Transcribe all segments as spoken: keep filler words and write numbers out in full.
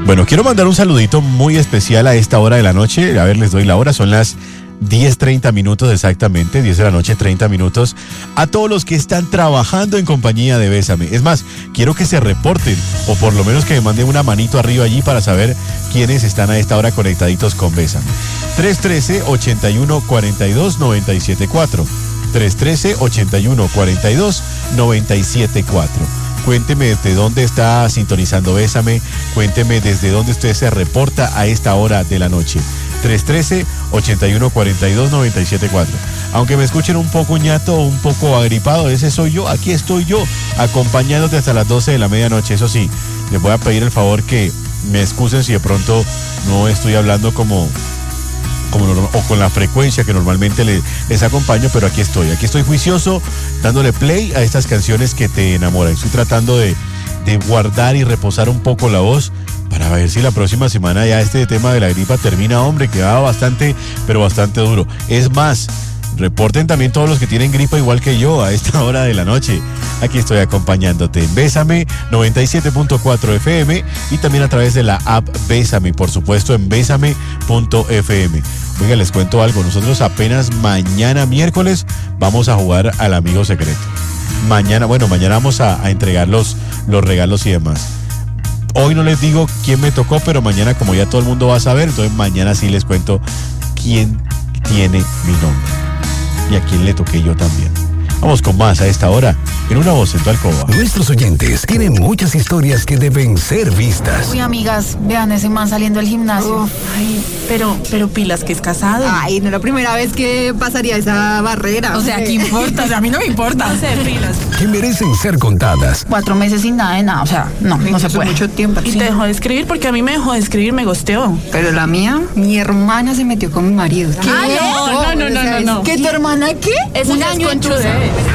Bueno, quiero mandar un saludito muy especial a esta hora de la noche. A ver, les doy la hora, son las diez treinta minutos exactamente, diez de la noche, treinta minutos, a todos los que están trabajando en compañía de Bésame. Es más, quiero que se reporten, o por lo menos que me manden una manito arriba allí para saber quiénes están a esta hora conectaditos con Bésame. tres uno tres, ocho uno cuatro dos, nueve siete cuatro. tres uno tres, ocho uno cuatro dos, nueve siete cuatro. Cuénteme desde dónde está sintonizando Bésame, cuénteme desde dónde usted se reporta a esta hora de la noche. tres uno tres, ocho uno cuatro dos, nueve siete cuatro. Aunque me escuchen un poco ñato, un poco agripado, ese soy yo, aquí estoy yo, acompañándote hasta las doce de la medianoche. Eso sí, les voy a pedir el favor que me excusen si de pronto no estoy hablando como... Como, o con la frecuencia que normalmente les, les acompaño, pero aquí estoy, aquí estoy juicioso, dándole play a estas canciones que te enamoran. Estoy tratando de, de guardar y reposar un poco la voz para ver si la próxima semana ya este tema de la gripa termina, hombre, que va bastante, pero bastante duro. Es más, reporten también todos los que tienen gripa igual que yo a esta hora de la noche. Aquí estoy acompañándote en Bésame noventa y siete punto cuatro F M y también a través de la app Bésame, por supuesto en bésame punto F M. Oiga, les cuento algo, nosotros apenas mañana miércoles vamos a jugar al amigo secreto. Mañana, bueno, mañana vamos a, a entregar los, los regalos y demás. Hoy no les digo quién me tocó, pero mañana, como ya todo el mundo va a saber, entonces mañana sí les cuento quién tiene mi nombre y a quién le toqué yo también. Vamos con más a esta hora en Una Voz en tu Alcoba. Nuestros oyentes tienen muchas historias que deben ser vistas. Uy, amigas, vean ese man saliendo del gimnasio. Uf, ay, pero, pero pilas que es casado. Ay, no es la primera vez que pasaría esa barrera. O sea, ¿qué importa? O sea, a mí no me importa. No sé, pilas. Que merecen ser contadas. Cuatro meses sin nada de nada, o sea, no, no se puede. Mucho tiempo. Y Sí. te dejó de escribir porque a mí me dejó de escribir, me gosteó. Pero la mía, mi hermana se metió con mi marido. ¿Qué? No, no, no, no, no. ¿Que tu hermana qué? Eso Un ya es año conchudez.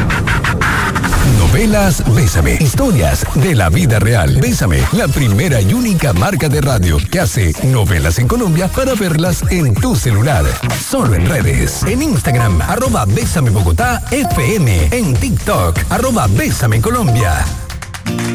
Novelas Bésame. Historias de la vida real. Bésame, la primera y única marca de radio que hace novelas en Colombia para verlas en tu celular. Solo en redes. En Instagram, arroba Bésame Bogotá F M. En TikTok, arroba Bésame Colombia.